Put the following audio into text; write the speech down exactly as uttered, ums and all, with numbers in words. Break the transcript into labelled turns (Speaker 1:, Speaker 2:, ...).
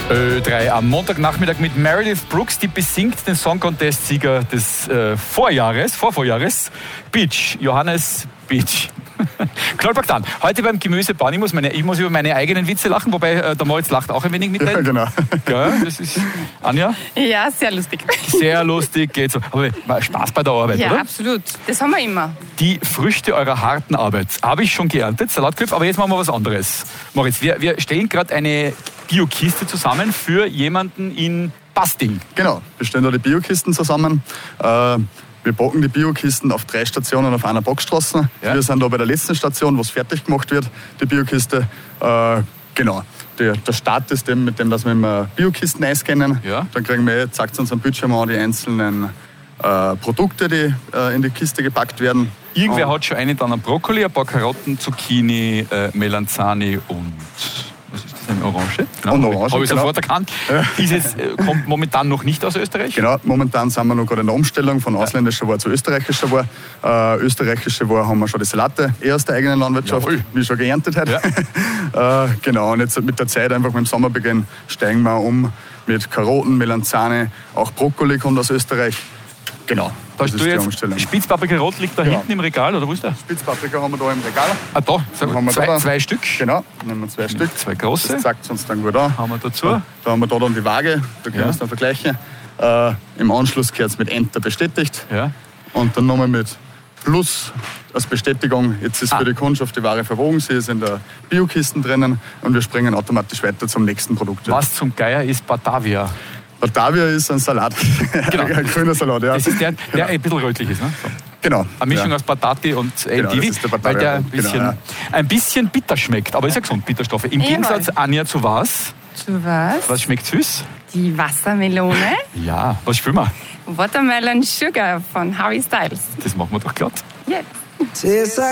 Speaker 1: Ö drei am Montagnachmittag mit Meredith Brooks, die besingt den Song Contest-Sieger des äh, Vorjahres, Vorvorjahres, Beach, Johannes Beach. Knollpark dann. Heute beim Gemüsebahn. Ich muss, meine, ich muss über meine eigenen Witze lachen, wobei äh, der Moritz lacht auch ein wenig mit.
Speaker 2: Ja, genau.
Speaker 1: Ja, das ist, Anja?
Speaker 3: Ja, sehr lustig.
Speaker 1: Sehr lustig, geht so. Aber Spaß bei der Arbeit,
Speaker 3: ja,
Speaker 1: oder?
Speaker 3: Ja, absolut. Das haben wir immer.
Speaker 1: Die Früchte eurer harten Arbeit habe ich schon geerntet, Salatköpfe, aber jetzt machen wir was anderes. Moritz, wir, wir stellen gerade eine Biokiste zusammen für jemanden in Basting.
Speaker 2: Genau, wir stellen da die Biokisten zusammen. Äh, Wir backen die Biokisten auf drei Stationen auf einer Bockstraße. Ja. Wir sind da bei der letzten Station, wo es fertig gemacht wird, die Biokiste. Äh, genau. Der, der Start ist dem, mit dem, dass wir immer Biokisten einscannen. Ja. Dann kriegen wir, zeigt uns am Bildschirm an, die einzelnen äh, Produkte, die äh, in die Kiste gepackt werden.
Speaker 1: Irgendwer und hat schon einen dann an Brokkoli, ein paar Karotten, Zucchini, äh, Melanzani und... Was ist das, eine Orange? Genau,
Speaker 2: und Orange,
Speaker 1: habe ich
Speaker 2: genau.
Speaker 1: sofort erkannt.
Speaker 2: Ja.
Speaker 1: Dieses äh, kommt momentan noch nicht aus Österreich?
Speaker 2: Genau, momentan sind wir noch gerade in der Umstellung von ausländischer Ware zu österreichischer Ware. Äh, österreichische Ware haben wir schon die Salate eher aus der eigenen Landwirtschaft, Jawohl. wie schon geerntet hat. Ja. äh, genau, und jetzt mit der Zeit, einfach mit dem Sommerbeginn, steigen wir um mit Karotten, Melanzane, auch Brokkoli kommt aus Österreich. Genau.
Speaker 1: Da hast du jetzt Spitzpaprika Rot liegt da ja. hinten im Regal, oder wo ist der?
Speaker 2: Spitzpaprika haben wir da im Regal.
Speaker 1: Ah, da, so, haben wir zwei, da. zwei Stück.
Speaker 2: Genau, nehmen wir zwei Stück.
Speaker 1: Zwei große.
Speaker 2: Das zeigt uns dann gut an.
Speaker 1: Haben wir dazu.
Speaker 2: Da, da haben wir da dann die Waage, da können ja. wir es dann vergleichen. Äh, Im Anschluss gehört es mit Enter bestätigt. Ja. Und dann nochmal mit Plus als Bestätigung. Jetzt ist ah. für die Kundschaft die Ware verwogen, sie ist in der Biokisten drinnen und wir springen automatisch weiter zum nächsten Produkt.
Speaker 1: Was zum Geier ist Batavia?
Speaker 2: Batavia ist ein Salat, genau. ein grüner Salat. Ja.
Speaker 1: Das ist der, der genau. ein bisschen rötlich ist. Ne? So.
Speaker 2: Genau.
Speaker 1: Eine Mischung ja. aus Patati und Endivi, genau, weil der ein bisschen, genau, ja. ein bisschen bitter schmeckt, aber ist ja gesund, Bitterstoffe. Im ja, Gegensatz, Anja, zu was?
Speaker 3: Zu was?
Speaker 1: Was schmeckt süß?
Speaker 3: Die Wassermelone.
Speaker 1: Ja, was spielen wir?
Speaker 3: Watermelon Sugar von Harry Styles.
Speaker 1: Das machen wir doch glatt.
Speaker 3: Yes.